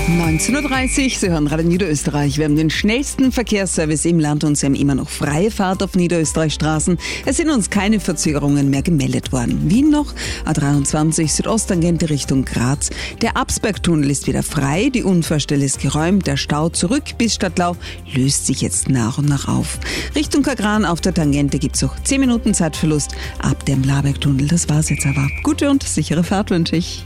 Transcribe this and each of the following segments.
19.30 Uhr, Sie hören Radio Niederösterreich. Wir haben den schnellsten Verkehrsservice im Land und Sie haben immer noch freie Fahrt auf Niederösterreich-Straßen. Es sind uns keine Verzögerungen mehr gemeldet worden. Wien noch, A23 Südosttangente Richtung Graz. Der Absbergtunnel ist wieder frei, die Unfallstelle ist geräumt, der Stau zurück bis Stadtlau löst sich jetzt nach und nach auf. Richtung Kagran auf der Tangente gibt es auch 10 Minuten Zeitverlust ab dem Labergtunnel. Das war's jetzt aber. Gute und sichere Fahrt wünsche ich.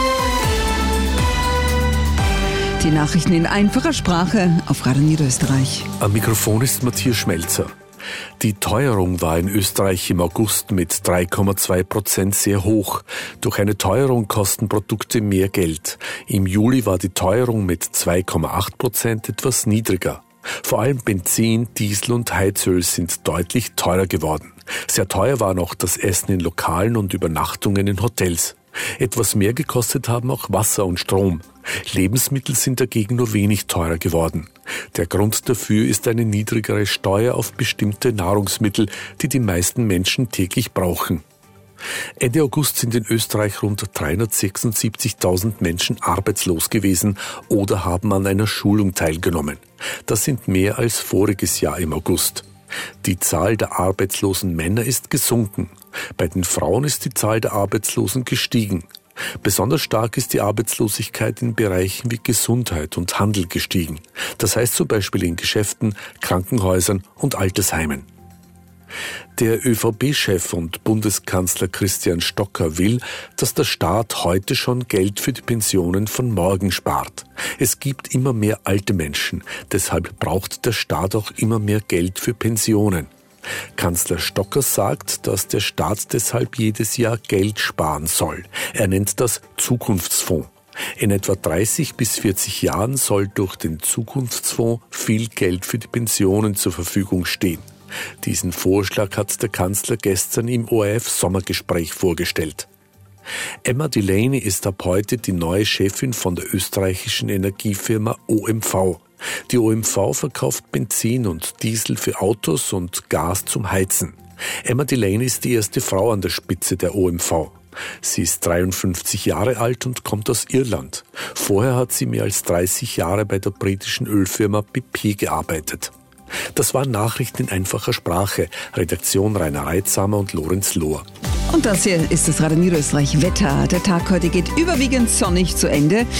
Die Nachrichten in einfacher Sprache auf Radio Niederösterreich. Am Mikrofon ist Matthias Schmelzer. Die Teuerung war in Österreich im August mit 3,2% sehr hoch. Durch eine Teuerung kosten Produkte mehr Geld. Im Juli war die Teuerung mit 2,8% etwas niedriger. Vor allem Benzin, Diesel und Heizöl sind deutlich teurer geworden. Sehr teuer war noch das Essen in Lokalen und Übernachtungen in Hotels. Etwas mehr gekostet haben auch Wasser und Strom. Lebensmittel sind dagegen nur wenig teurer geworden. Der Grund dafür ist eine niedrigere Steuer auf bestimmte Nahrungsmittel, die die meisten Menschen täglich brauchen. Ende August sind in Österreich rund 376.000 Menschen arbeitslos gewesen oder haben an einer Schulung teilgenommen. Das sind mehr als voriges Jahr im August. Die Zahl der arbeitslosen Männer ist gesunken. Bei den Frauen ist die Zahl der Arbeitslosen gestiegen. Besonders stark ist die Arbeitslosigkeit in Bereichen wie Gesundheit und Handel gestiegen. Das heißt zum Beispiel in Geschäften, Krankenhäusern und Altersheimen. Der ÖVP-Chef und Bundeskanzler Christian Stocker will, dass der Staat heute schon Geld für die Pensionen von morgen spart. Es gibt immer mehr alte Menschen, deshalb braucht der Staat auch immer mehr Geld für Pensionen. Kanzler Stocker sagt, dass der Staat deshalb jedes Jahr Geld sparen soll. Er nennt das Zukunftsfonds. In etwa 30 bis 40 Jahren soll durch den Zukunftsfonds viel Geld für die Pensionen zur Verfügung stehen. Diesen Vorschlag hat der Kanzler gestern im ORF-Sommergespräch vorgestellt. Emma Delaney ist ab heute die neue Chefin von der österreichischen Energiefirma OMV. Die OMV verkauft Benzin und Diesel für Autos und Gas zum Heizen. Emma Delaney ist die erste Frau an der Spitze der OMV. Sie ist 53 Jahre alt und kommt aus Irland. Vorher hat sie mehr als 30 Jahre bei der britischen Ölfirma BP gearbeitet. Das waren Nachrichten in einfacher Sprache. Redaktion Rainer Reitsamer und Lorenz Lohr. Und das hier ist das Radio Niederösterreich Wetter. Der Tag heute geht überwiegend sonnig zu Ende.